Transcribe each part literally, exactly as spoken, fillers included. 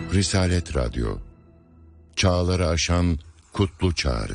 Risalet Radyo, çağları aşan kutlu çağrı.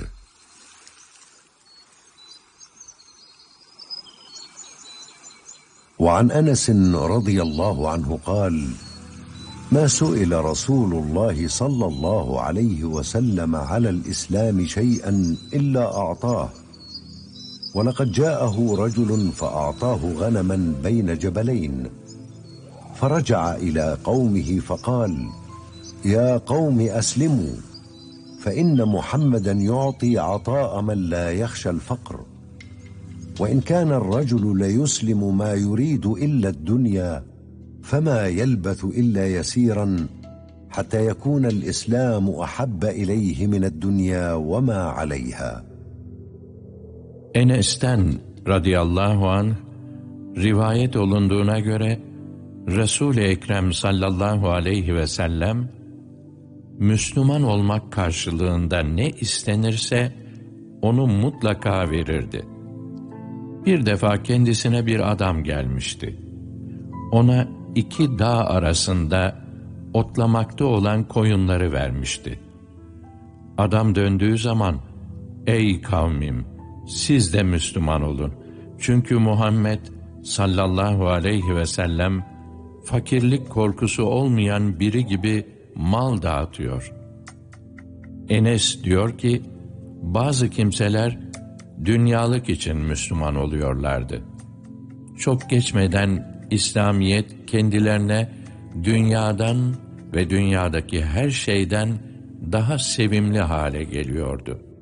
وعن أنس رضي الله عنه قال: ما سئل رسول الله صلى الله عليه وسلم على الإسلام شيئا إلا أعطاه، ولقد جاءه رجل فأعطاه غنما بين جبلين، فرجع إلى قومه فقال: يا قوم أسلموا، فإن محمدا يعطي عطاء من لا يخشى الفقر، وإن كان الرجل ليسلم ما يريد إلا الدنيا فما يلبث إلا يسيرا حتى يكون الإسلام أحب إليه من الدنيا وما عليها. Enes'ten radıyallahu anh rivayet olunduğuna göre Resul-i Ekrem sallallahu aleyhi ve sellem Müslüman olmak karşılığında ne istenirse onu mutlaka verirdi. Bir defa kendisine bir adam gelmişti. Ona iki dağ arasında otlamakta olan koyunları vermişti. Adam döndüğü zaman, "Ey kavmim, siz de Müslüman olun. Çünkü Muhammed sallallahu aleyhi ve sellem fakirlik korkusu olmayan biri gibi mal dağıtıyor." Enes diyor ki, bazı kimseler dünyalık için Müslüman oluyorlardı. Çok geçmeden İslamiyet kendilerine dünyadan ve dünyadaki her şeyden daha sevimli hale geliyordu.